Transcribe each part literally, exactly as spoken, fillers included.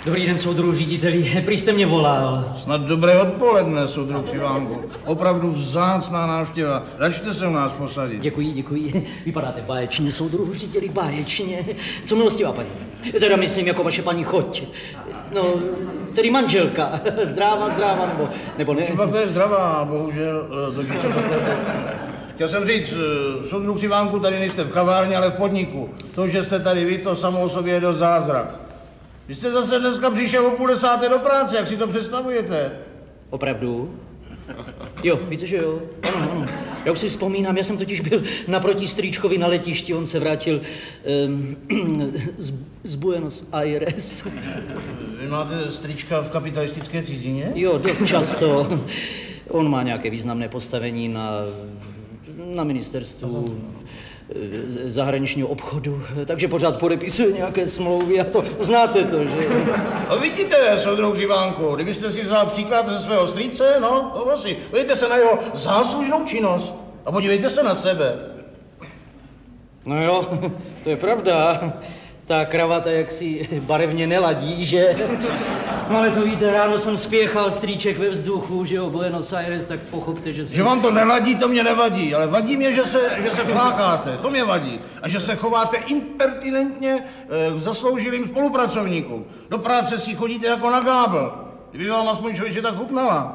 Dobrý den, soudruhu řediteli, prý jste mě volal. Snad dobré odpoledne, soudruh Křivánku. Opravdu vzácná návštěva. Račte se u nás posadit. Děkuji, děkuji. Vypadáte báječně, soudruhu řediteli, báječně. Co milostivá paní? Teda myslím jako vaše paní choť. No, tedy manželka. Zdráva, zdráva, nebo, nebo ne? Třeba to je zdravá, bohužel. To, to, to, to, to. Chtěl jsem říct, soudruh Křivánku, tady nejste v kavárně, ale v podniku. To, že jste tady vy, to samo o sobě je dost zázrak. Vy jste zase dneska přišel o půl desáté do práce, jak si to představujete? Opravdu? Jo, víte, že jo? Ano, ano. Já už si vzpomínám, já jsem totiž byl naproti strýčkovi na letišti, on se vrátil um, z, z Buenos Aires. Vy máte strýčka v kapitalistické cizině? Jo, dost často. On má nějaké významné postavení na, na ministerstvu zahraničního obchodu, takže pořád podepisuje nějaké smlouvy a to znáte to, že? No vidíte, soudruh Křivánku, kdybyste si vzal příklad ze svého strýce, no, to vlastně, podívejte se na jeho záslužnou činnost a podívejte se na sebe. No jo, to je pravda. Ta kravata jaksi barevně neladí, že? No ale to víte, ráno jsem spěchal strýček ve vzduchu, že jo, Buenos Aires, tak pochopte, že si... Že vám to neladí, to mě nevadí, ale vadí mě, že se, že se flákáte, to mě vadí. A že se chováte impertinentně k zasloužilým spolupracovníkům. Do práce si chodíte jako na gábl. Kdyby vám aspoň člověče tak chutnala.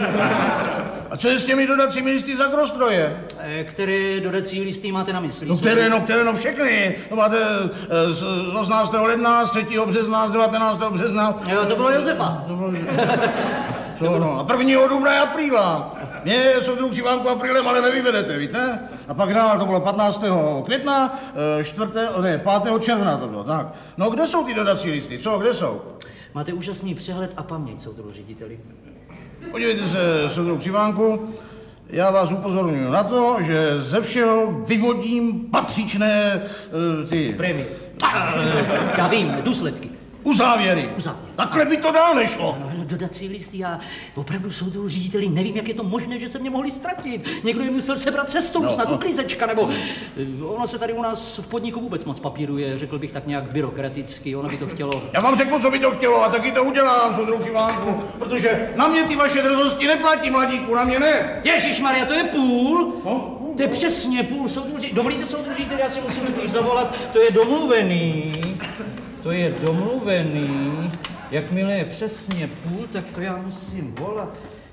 A co je s těmi dodacími listy za agrostroje? Které dodací listy máte na mysli? No které, no které, no všechny. No máte z osmnáctého ledna, z třetího března, z devatenáctého března. Jo, to bylo Josefa. To bylo... Co no? A prvního dubna je apríla. Mě soudruh Křivánku aprílem, ale nevyvedete, víte? A pak dál, to bylo patnáctého května, čtvrtého, ne, pátého června to bylo, tak. No kde jsou ty dodací listy, co, kde jsou? Máte úžasný přehled a paměť, soudruhu řediteli. Podívejte se, soudruh Křivánku, já vás upozorňuji na to, že ze všeho vyvodím patřičné uh, ty... Prémie. Já vím, důsledky. Uzávěry. Uzávěry. Takhle by to dál nešlo. No, no, dodací listy, já opravdu soudruhu řediteli nevím, jak je to možné, že se mě mohli ztratit. Někdo jim musel sebrat cestou, no, snad no. uklízečka, nebo ono se tady u nás v podniku vůbec moc papíruje, řekl bych tak nějak byrokraticky, ono by to chtělo. Já vám řeknu, co by to chtělo a taky to udělám, soudruh Křivánku, protože na mě ty vaše drzosti neplatí, mladíku, na mě ne. Ježišmarja, to je půl? No? To je přesně půl, soudruhu řediteli. Dovolíte, soudruhu řediteli, já si musím když zavolat, to je domluvený. To je domluvený. Jakmile je přesně půl, tak to já musím volat.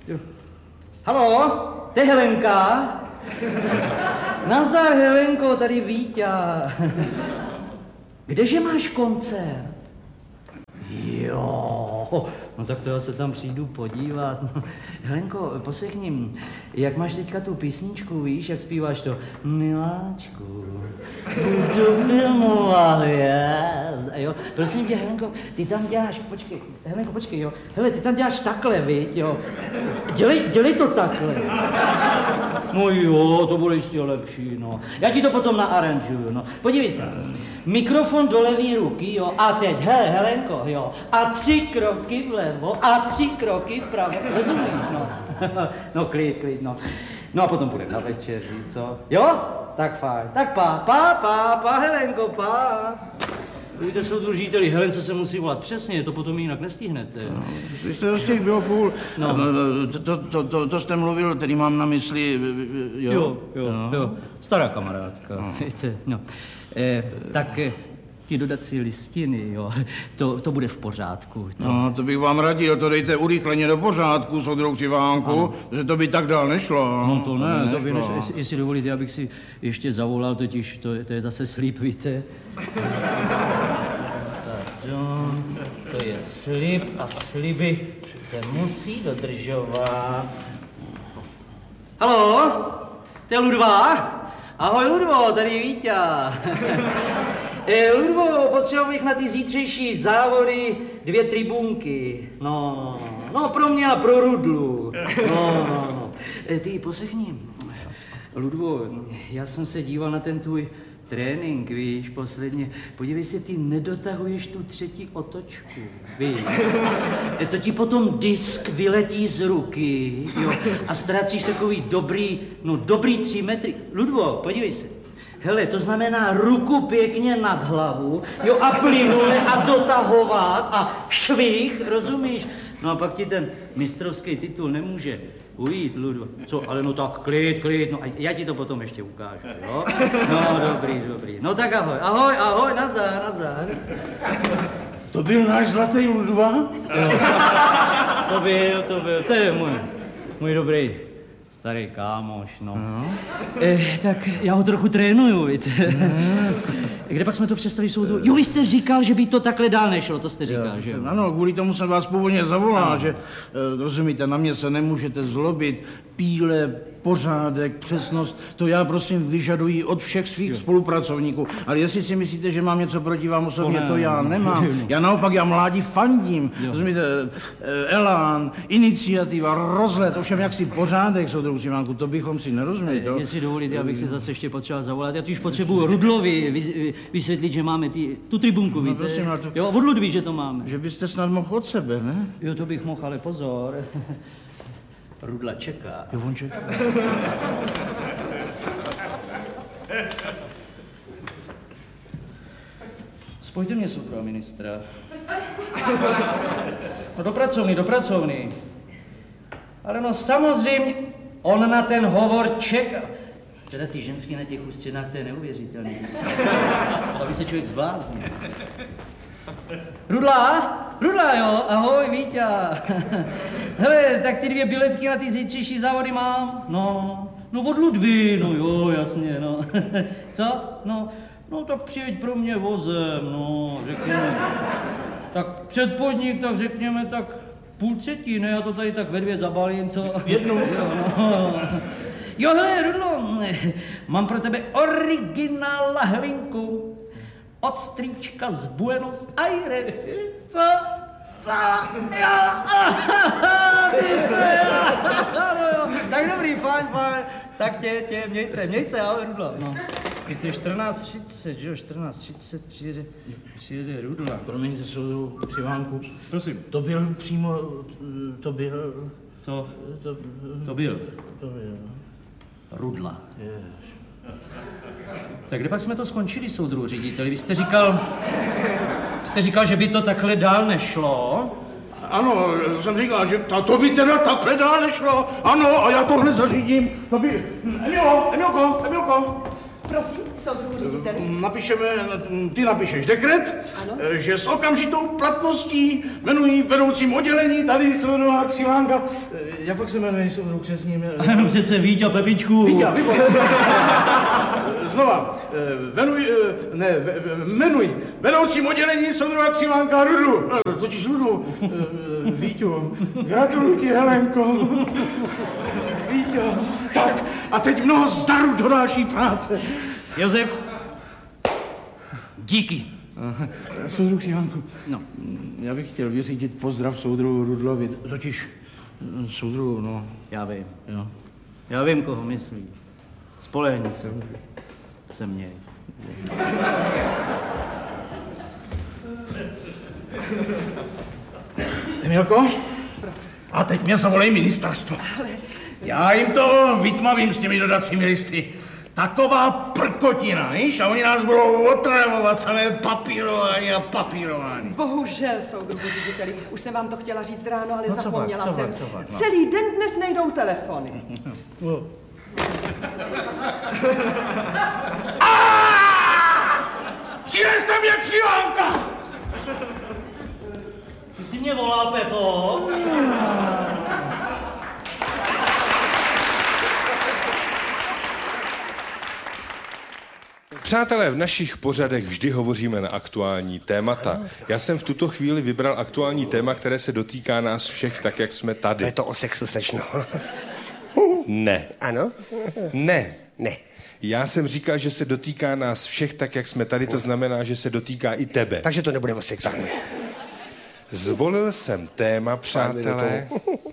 Haló, to je Helenka? Nazdar, Helenko, tady Víťa. Kdeže máš koncert? Jo, no tak to já se tam přijdu podívat. No, Helenko, poslechni, jak máš teďka tu písničku, víš, jak zpíváš to? Miláčku, budu filmovat, yes. Jo, prosím tě, Helenko, ty tam děláš, počkej, Helenko, počkej, jo. Hele, ty tam děláš takhle, viď, jo. Dělej, dělej to takhle. No jo, to bude ještě lepší, no. Já ti to potom naaranžuju, no. Podívej se. Mikrofon do levý ruky, jo, a teď, hele, Helenko, jo, a tři kroky vlevo a tři kroky vpravo, rozumíš, no. No, klid, klid, no. No a potom budeme na večeři, co? Jo? Tak fajn, tak pá, pá, pá, pá, Helenko, pá. Víte, soudruhu řediteli, Helence se musí volat přesně, to potom jinak nestihnete. No, vy jste z těch bylo půl. No. To, to, to, to jste mluvil, tedy mám na mysli, jo? Jo, jo, no. jo. Stará kamarádka, no. Víte, no. Eh, tak eh, ty dodací listiny, jo, to, to bude v pořádku. To... No, to bych vám radil, to dejte urychleně do pořádku, soudruh Křivánku, že to by tak dál nešlo. No to ne, to by nešlo. Jestli, jestli dovolíte, abych si ještě zavolal, totiž to, to je zase slib, víte. Pardon, to je slib a sliby se musí dodržovat. Haló, to je Ludva? Ahoj, Ludvo, tady Víťa. e, Ludvo, potřeboval bych na ty zítřejší závody dvě tribunky. No, no, no, pro mě a pro Rudlu. No, no, no. E, ty, poslechni. Ludvo, já jsem se díval na ten tvůj trénink, víš, posledně. Podívej se, ty nedotahuješ tu třetí otočku, víš. E, to ti potom disk vyletí z ruky, jo, a ztrácíš takový dobrý, no dobrý tři metry. Ludvo, podívej se. Hele, to znamená ruku pěkně nad hlavu, jo, a plynule a dotahovat a švih, rozumíš? No a pak ti ten mistrovský titul nemůže ujít, Ludo. Co, ale no tak klid, klid, no a já ti to potom ještě ukážu, jo? No, dobrý, dobrý. No tak ahoj, ahoj, ahoj, nazdar, nazdar. To byl náš zlatý Ludva? To byl, to byl, to je můj, můj dobrý starý kámoš, no. no. Eh, tak já ho trochu trénuju, víte. No. Kde pak jsme to přestali soudu? Jo, vy jste říkal, že by to takhle dál nešlo, to jste říkal, že jo? Ano, kvůli tomu jsem vás původně zavolal, že, rozumíte, na mě se nemůžete zlobit, píle, pořádek, přesnost, to já prosím vyžaduji od všech svých jo. spolupracovníků. Ale jestli si myslíte, že mám něco proti vám osobně, to, ne, to já nemám. Já naopak, já mládí fandím. Jo. Rozumíte, elán, iniciativa, rozhled, ovšem jaksi pořádek, soudruhu Cimánku, to bychom si nerozuměli. To... Jestli dovolíte, abych si zase ještě potřeboval zavolat. Já tu už potřebuju Rudlovi vysvětlit, že máme ty, tu tribunku, no, víte? Prosím, to... Jo, od Ludví, že to máme. Že byste snad mohl od sebe, ne? Jo, to bych mohl, ale pozor. Rudla čeká. Jo, on čeká. Spojte mě, soudruha ministra. No do pracovny, do pracovny. Ale no samozřejmě, on na ten hovor čeká. Teda ty ženský na těch ústřenách, to je neuvěřitelný. Aby se člověk zbláznil. Rudla? Rudla, jo? Ahoj, Víťa. Hele, tak ty dvě biletky na ty zítřejší závody mám. No, no od Ludví, no jo, jasně, no. Co? No, no tak přijeď pro mě vozem, no, řekněme. Tak před podnik, tak řekněme, tak půl třetí, ne? Já to tady tak ve dvě zabalím, co? Jednou. Jo, no. Jo, hele, Rudlo, mám pro tebe originál lahvinku. Od strýčka z Buenos Aires. Co? Co? Jo, ty se, no jo. Tak dobrý, fajn, fajn. Tak tě, tě, měj se, měj se, ahoj, Rudlo. No. To je čtrnáct třicet, že jo, čtrnáct třicet přijede, přijede Rudla. Promiňte, soudruhu Cimánku. Prosím. To byl přímo, to byl... To, to, to byl. To byl. Rudla. Yes. Tak kde pak jsme to skončili, soudruhu řediteli? Vy jste říkal, vy jste říkal, že by to takhle dál nešlo? Ano, jsem říkal, že to, to by teda takhle dál nešlo. Ano, a já to hned zařídím. To by... Emilo, Emilko, Emilko. Prosím, soudruhu řediteli. Napíšeme, ty napíšeš dekret, ano? Že s okamžitou platností jmenují vedoucím oddělení tady soudruha Cimánka. Jak pak se jmenuje soudruhu křesním? Ano, přece Víťa Pepičku. Víťa, výborně. Znova, venuj, ne, jmenuj vedoucím oddělení soudruha Cimánka Rudlu. Totiž Rudlu, Víťu, gratuluji ti, Helenko. Víťo, tak a teď mnoho zdaru do další práce. Josef, díky. Soudruhu Cimánku, no. Já bych chtěl vyřídit pozdrav soudruhu Rudlovi, totiž soudruhu, no. Já vím. Jo. Já vím, koho myslí. Spolehni se. Se měj. Emilko? A teď mě zavolej ministerstvo. Já jim to vytmavím s těmi dodacími listy. Taková prkotina, víš? A oni nás budou otravovat, samé papírování a papírování. Bohužel, soudruhu řediteli, už jsem vám to chtěla říct ráno, ale no, zapomněla co jsem. pak, co pak, no. Celý den dnes nejdou telefony. No. Přineste mě křivánka! Ty jsi mě volal, Pepo? Přátelé, v našich pořadech vždy hovoříme na aktuální témata. Já jsem v tuto chvíli vybral aktuální téma, které se dotýká nás všech, tak jak jsme tady. To je to o sexu, slečno. Ne. Ano? Ne. Ne. Já jsem říkal, že se dotýká nás všech, tak jak jsme tady, to znamená, že se dotýká i tebe. Takže to nebude o sexu. Zvolil jsem téma, přátelé,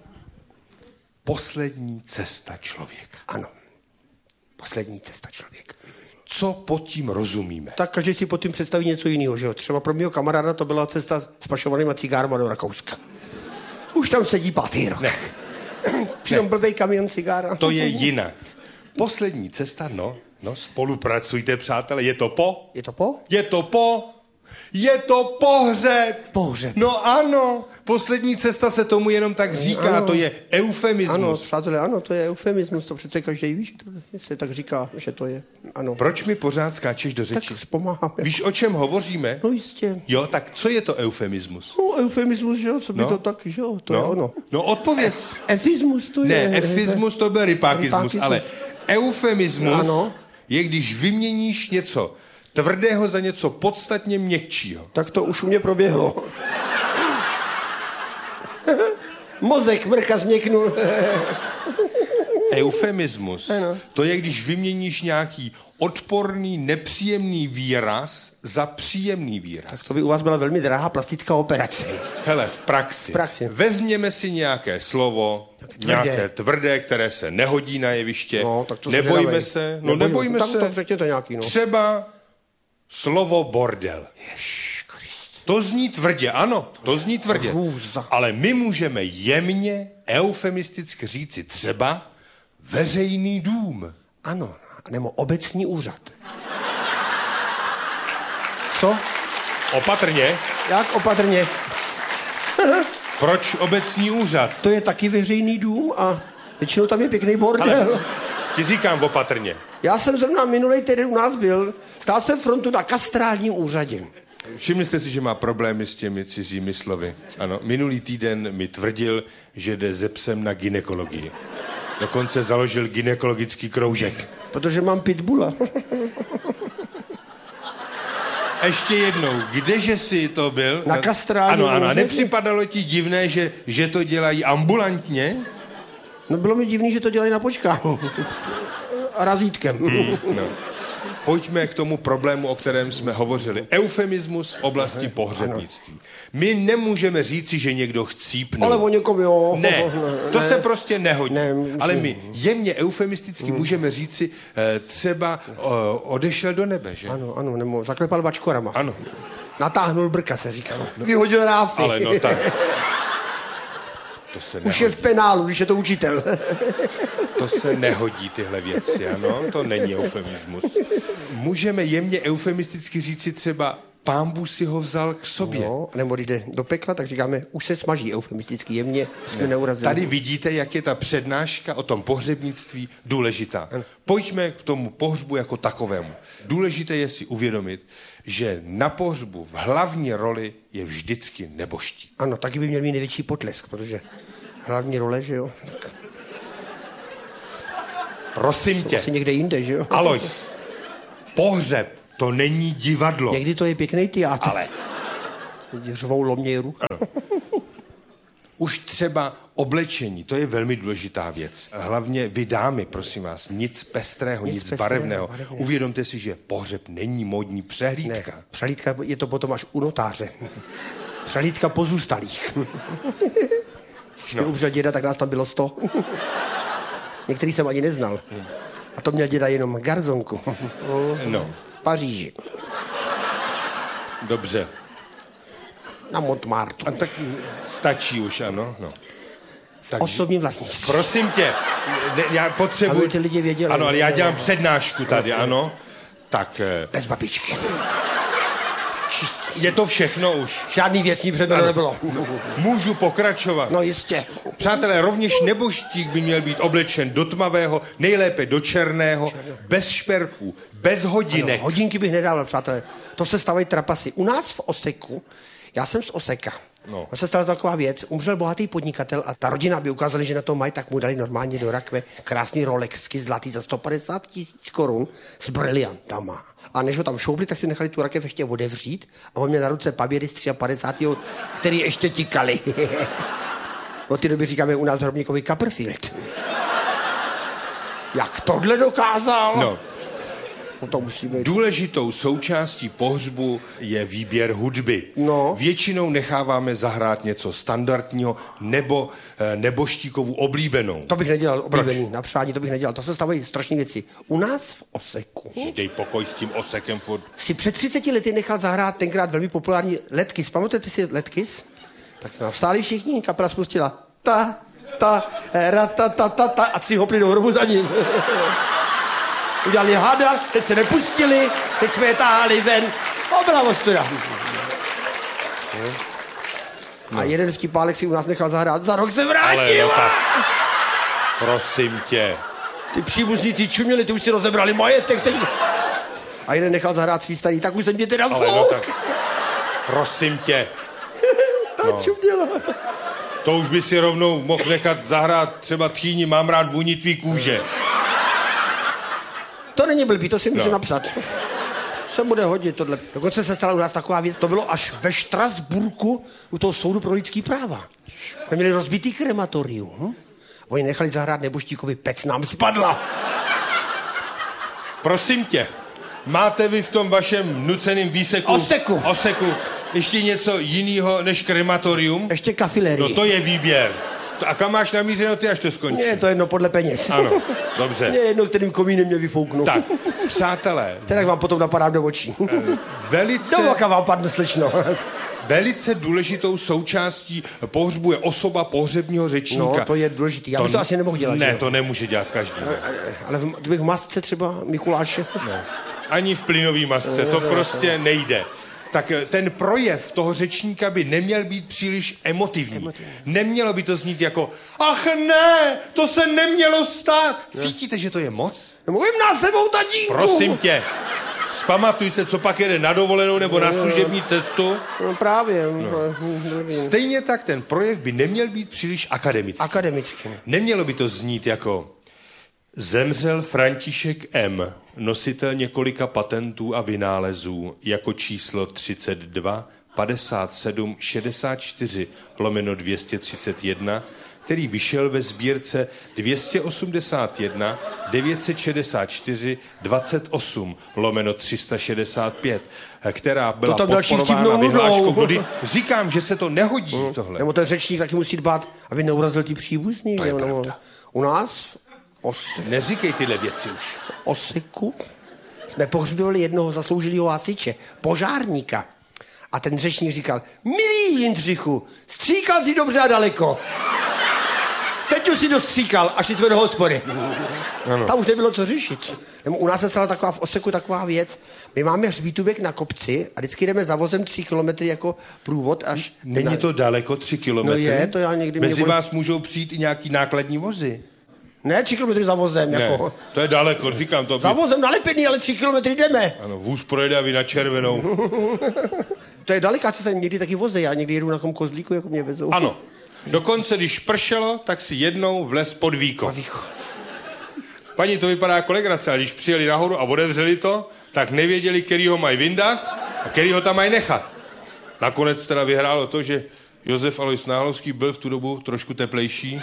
poslední cesta člověka. Ano. Poslední cesta člověka. Co pod tím rozumíme? Tak každý si pod tím představí něco jiného, že jo? Třeba pro mého kamaráda to byla cesta s pašovanýma cigárama do Rakouska. Už tam sedí pátý rok. Ne. Přitom blbej kamion cigára. To je jinak. Poslední cesta, no, No, spolupracujte, přátelé, je to po? Je to po? Je to po? Je to pohřeb. Pohřeb. No ano, poslední cesta se tomu jenom tak říká, Ano. to je eufemismus. Ano, přátelé, ano, to je eufemismus, to přece každý ví, že to se tak říká, že to je, ano. Proč mi pořád skáčeš do řeči? Tak pomáháme. Víš, o čem hovoříme? No jistě. Jo, tak co je to eufemismus? No, eufemismus, že jo, co by No. to tak, že jo, to no, je ono. no odpověz. Efismus to je. Ne, efismus to byl rypákismus, Rypákismus. ale eufemismus Ano. je, když vyměníš něco tvrdého za něco podstatně měkčího. Tak to už u mě proběhlo. Mozek mrcha změknul. Eufemismus, Ano. to je, když vyměníš nějaký odporný, nepříjemný výraz za příjemný výraz. To by u vás byla velmi drahá plastická operace. Hele, v praxi. V praxi. Vezměme si nějaké slovo, tvrdé. nějaké tvrdé, které se nehodí na jeviště. No, tak to nebojme zvědavej. se, no Nebojme. nebojme Tam- se. tam řekněte nějaký, no. Třeba slovo bordel. To zní tvrdě, ano, to zní tvrdě. Hrůza. Ale my můžeme jemně, eufemisticky říci třeba veřejný dům. Ano, nebo obecní úřad. Co? Opatrně, Jak opatrně? proč obecní úřad? To je taky veřejný dům a většinou tam je pěkný bordel. Ale ti říkám opatrně. Já jsem zrovna minulej týden u nás byl, stál jsem frontu na kastrálním úřadě. Všimli jste si, že má problémy s těmi cizími slovy. Ano, minulý týden mi tvrdil, že jde ze psem na gynekologii. Dokonce založil gynekologický kroužek. Protože mám pitbulla. Ještě jednou, kdeže jsi to byl? Na kastrálním Ano, ano, a úřadě. nepřipadalo ti divné, že, že to dělají ambulantně? No bylo mi divný, že to dělají na počkání. A razítkem. No. Pojďme k tomu problému, o kterém jsme hovořili. Eufemismus v oblasti pohřebnictví. My nemůžeme říci, že někdo chcípnul. Ale o někom jo. Ne, to se prostě nehodí. Ne, myslím- Ale my jemně eufemisticky můžeme říci, eh, třeba o, odešel do nebe, že? Ano, ano, nebo zaklepal bačkorama. Ano. Natáhnul brka, se říká. Vyhodil ráfy. Ale no tak. To se Už je nehodí. v penálu, když je to učitel. To se nehodí tyhle věci, ano? To není eufemismus. Můžeme jemně eufemisticky říci třeba Pán Bůh si ho vzal k sobě. No, nebo když jde do pekla, tak říkáme, už se smaží eufemisticky jemně, jsme neurazili. Tady vidíte, jak je ta přednáška o tom pohřebnictví důležitá. Pojďme k tomu pohřbu jako takovému. Důležité je si uvědomit, že na pohřbu v hlavní roli je vždycky nebožtík. Ano, taky by měl mít největší potlesk, protože hlavní role, že jo, Prosím tě, asi někde jinde, že jo. Alois, pohřeb to není divadlo. Někdy to je pěkný teátr. Ale Lidi řvou, lomějí ruku. už třeba oblečení, to je velmi důležitá věc. Hlavně vy dámy, prosím vás, nic pestrého, nic, Nic nic pestrého, barevného. barevného. Uvědomte si, že pohřeb není módní Ne, přehlídka. přehlídka je to potom až u notáře. Přehlídka pozůstalých. Když jsme umřel děda, tak nás tam bylo sto. Některý jsem ani neznal. A to měl děda jenom garzonku. No, V Paříži. dobře. Na Montmartre. A tak stačí už, ano, no. Takže, Osobní vlastnictví. prosím tě, ne, já potřebuji... Aby ty lidi věděli. Ano, ale já dělám přednášku tady, ano. Tak, eh, Bez babičky. je to všechno už. Žádný věcní předmět nebylo. Můžu pokračovat. No jistě. Přátelé, rovněž nebožtík by měl být oblečen do tmavého, nejlépe do černého, bez šperků, bez hodinek. No, hodinky bych nedával, přátelé. To se stávají trapasy. U nás v Oseku, já jsem z Oseka, No. no. se stala taková věc, umřel bohatý podnikatel a ta rodina, aby ukázali, že na to mají, tak mu dali normálně do rakve krásný Rolexky zlatý za sto padesát tisíc korun s briliantama. A než ho tam šoupli, tak si nechali tu rakev ještě otevřít a on měl na ruce papíry z padesátého třetího, který ještě tikaly. Od té doby říkáme u nás hrobníkovi Copperfield. Jak tohle dokázal? No, No to musí být. důležitou součástí pohřbu je výběr hudby. No. Většinou necháváme zahrát něco standardního nebo eh, nebožtíkovu oblíbenou. To bych nedělal, oblíbený, na přání to bych nedělal. To se stávají strašné věci. U nás v Oseku Dej pokoj s tím Osekem furt. si před třiceti lety nechal zahrát tenkrát velmi populární Letkys. Pamatujete si Letkys? Tak jsme vstáli všichni, kapela spustila ta, ta, ra, ta, ta, ta, ta a tři hopli do hrobu za ním. udělali hada, teď se nepustili, teď jsme je táhali ven. Byla ostuda. A jeden vtipálek si u nás nechal zahrát, za rok se vrátil. Ale no tak, prosím tě. Ty příbuzní, ty čuměli, ty už si rozebrali majetek. Teď... A jeden nechal zahrát svý starý, tak už jsem tě teda Ale no fouk. tak, prosím tě. Ta no. čuměla. To už by si rovnou mohl nechat zahrát třeba Tchýni, mám rád vůni tvý kůže. To není blbý, to si můžu no. napsat. Se bude hodit tohle. Dokonce se stala u nás taková věc, to bylo až ve Štrasburku u toho soudu pro lidský práva. My měli rozbitý krematorium. Hm? Oni nechali zahrát Neboštíkovi, pec nám spadla. Prosím tě, máte vy v tom vašem nuceným výseku... Oseku. Oseku. Ještě něco jiného než krematorium? Ještě kafilérii. No to je výběr. A kam máš namířeno ty, až to skončí? Ne, to je jedno podle peněz. Ano, dobře. Ne, jedno, kterým komínem mě vyfouknou. Tak, přátelé. Tak vám potom napadám do očí. Velice... Do oka vám padne, slečno. Velice důležitou součástí pohřbu je osoba pohřebního řečníka. No, to je důležitý. Já bych to, to asi nemohl dělat. Ne, že? to nemůže dělat každý. Ale v, kdybych v masce třeba Mikuláše. Ne. Ani v plynový masce, to prostě nejde. Tak ten projev toho řečníka by neměl být příliš emotivní. emotivní. Nemělo by to znít jako ach ne, to se nemělo stát. Cítíte, že to je moc? Mluvím nás sebou, tatínku. Prosím tě, zpamatuj se, co pak jede na dovolenou nebo na služební cestu. No právě. No. Stejně tak ten projev by neměl být příliš akademický. Akademický. Nemělo by to znít jako zemřel František M., nositel několika patentů a vynálezů, jako číslo třicet dva padesát sedm šedesát čtyři lomeno dvě stě třicet jedna, který vyšel ve sbírce dvě stě osmdesát jedna devět set šedesát čtyři dvacet osm lomeno tři sta šedesát pět, která byla to podporována vyhláškou. Kdy říkám, že se to nehodí, hmm. tohle. Nebo ten řečník taky musí dbát, aby neurazil ty příbuzní. To je nebo pravda. U nás Ose... Neříkej tyhle věci už. V Oseku jsme pohřbívali jednoho zasloužilého hasiče, požárníka. A ten řečník říkal, milý Jindřichu, stříkal si dobře a daleko. Teď už si dostříkal a šli jsme do hospody. Ano. Tam už nebylo co řešit. U nás se stala taková v Oseku taková věc. My máme hřbítůvek na kopci a vždycky jdeme za vozem tři kilometry jako průvod až... Není to daleko, tři kilometry? No je, to já někdy... Mezi mě... vás můžou přijít i nějaký nákladní vozy. Ne, tři kilometry za vozem, ne, jako. To je daleko, říkám to. Za vozem nalepený, ale tři kilometry jdeme. Ano, vůz projede a vy na červenou. To je daleká cesta, někdy taky voze, já někdy jedu na tom kozlíku, jako mě vezou. Ano, dokonce když pršelo, tak si jednou vlez pod víko. Pod víko. Paní, to vypadá jako legrace, a když přijeli nahoru a otevřeli to, tak nevěděli, který ho mají vyndat a který ho tam mají nechat. Nakonec teda vyhrálo to, že Josef Alois Náhlovský byl v tu dobu trošku teplejší.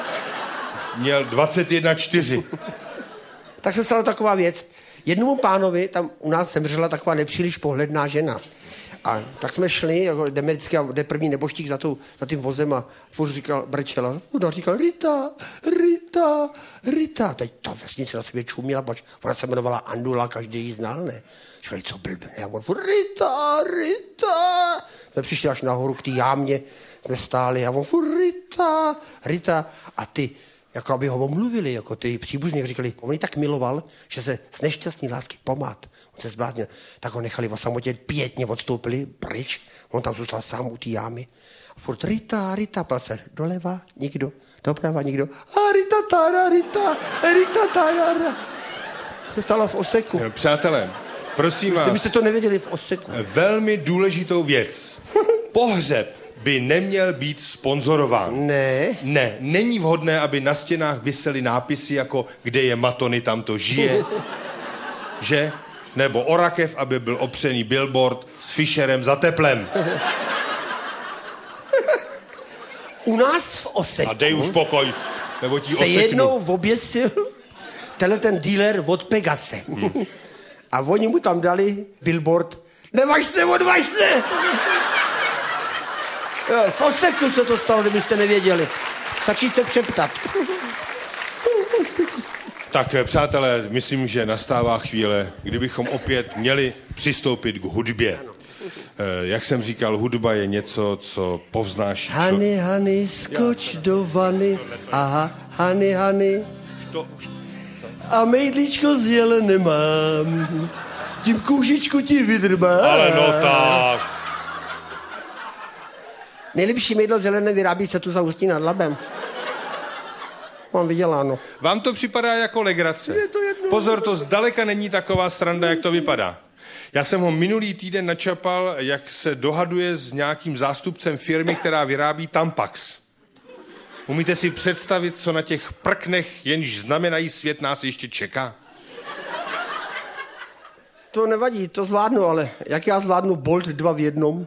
Měl dvacet jedna čtyři. Tak se stala taková věc. Jednomu pánovi tam u nás zemřela taková nepříliš pohledná žena. A tak jsme šli, jako jdeme vždycky a jde první neboštík za, tu, za tím vozem a furt říkal, brečela, ona říkal, Rita, Rita, Rita. Teď ta vesnice na sobě čumila, pač ona se jmenovala Andula, každý ji znal, ne? Říkali, co blbne, a on furt, Rita, Rita. Jsme přišli až nahoru k té jámě, jsme stáli a on furt, Rita, Rita. A ty, jako aby ho omluvili, jako ty příbuzní, říkali, on ji tak miloval, že se z nešťastný lásky pomát. On se zbláznil, tak ho nechali o samotě, pětně odstoupili pryč, on tam zůstal sám u té jámy. A furt Rita, Rita, pal se doleva, nikdo, doprava, nikdo. A Rita, tára, Rita, Rita, tára. Se stalo v Oseku. Přátelé, prosím vás. Kdybyste to nevěděli v Oseku. Velmi důležitou věc. Pohřeb by neměl být sponzorován. Ne. Ne, není vhodné, aby na stěnách visely nápisy jako kde je Matony, tam to žije. Že? Nebo o rakev, aby byl opřený billboard s Fischerem za teplem. U nás v Oseku... A dej už pokoj, nebo ti se oseknu. jednou oběsil tenhle ten dealer od Pegase. Hmm. A oni mu tam dali billboard nevaž se, odvaž se! Jo, v Oseku se to stalo, kdybyste nevěděli. Stačí se přeptat. Tak, přátelé, myslím, že nastává chvíle, kdybychom opět měli přistoupit k hudbě. Jak jsem říkal, hudba je něco, co povznáší... Hany, Hany, skoč do vany. Aha, Hany, Hany. To... a mejdlíčko z jelene mám. Tím kůžičku ti vydrbá. Ale no tak. Nejlepší mejdlo z jelene vyrábí se tu za Ústí nad Labem. Mám vyděláno. Vám to připadá jako legrace. Je to jedno. Pozor, to zdaleka není taková sranda, jak to vypadá. Já jsem ho minulý týden načapal, jak se dohaduje s nějakým zástupcem firmy, která vyrábí Tampax. Umíte si představit, co na těch prknech, jenž znamenají svět, nás ještě čeká? To nevadí, to zvládnu, ale jak já zvládnu Bolt dva v jednom?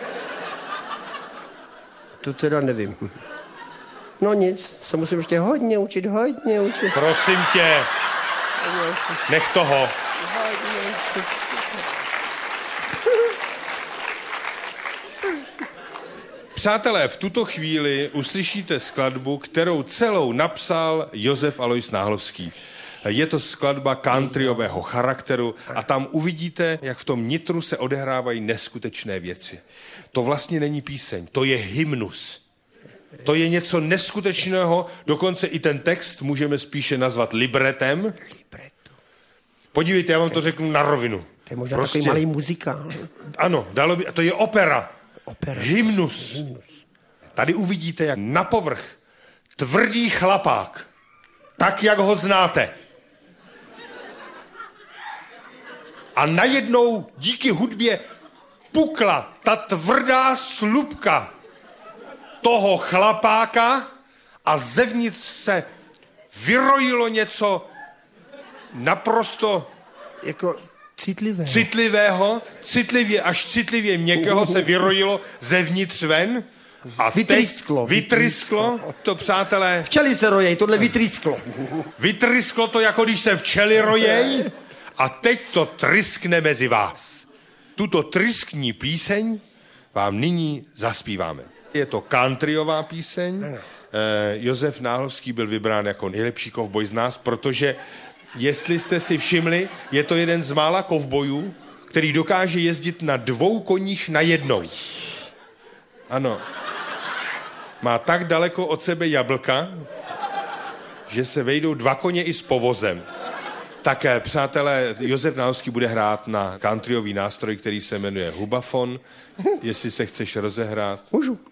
To teda nevím. No nic, se musím ještě hodně učit, hodně učit. Prosím tě, nech toho. Přátelé, v tuto chvíli uslyšíte skladbu, kterou celou napsal Josef Alois Náhlovský. Je to skladba countryového charakteru a tam uvidíte, jak v tom nitru se odehrávají neskutečné věci. To vlastně není píseň, to je hymnus. To je něco neskutečného, dokonce i ten text můžeme spíše nazvat libretem. Podívejte, já vám to řeknu na rovinu. To je možná prostě takový malý muzikál. Ano, dalo by, to je opera. Opera. Hymnus. Hymnus. Tady uvidíte, jak na povrch tvrdý chlapák, tak, jak ho znáte. A najednou díky hudbě pukla ta tvrdá slupka toho chlapáka a zevnitř se vyrojilo něco naprosto jako citlivého. citlivého, citlivě, až citlivě měkkého se vyrojilo zevnitř ven. A vytrysklo. Vytrysklo, to přátelé. Včely se rojej, tohle vytrysklo. Vytrysklo to, jako když se včely rojej. A teď to tryskne mezi vás. Tuto tryskní píseň vám nyní zaspíváme. Je to countryová píseň. Eh, Josef Náhlovský byl vybrán jako nejlepší kovboj z nás, protože, jestli jste si všimli, je to jeden z mála kovbojů, který dokáže jezdit na dvou koních najednou. Ano. Má tak daleko od sebe jablka, že se vejdou dva koně i s povozem. Tak, přátelé, Josef Náhlovský bude hrát na countryový nástroj, který se jmenuje hubafon. Jestli se chceš rozehrát. Můžu.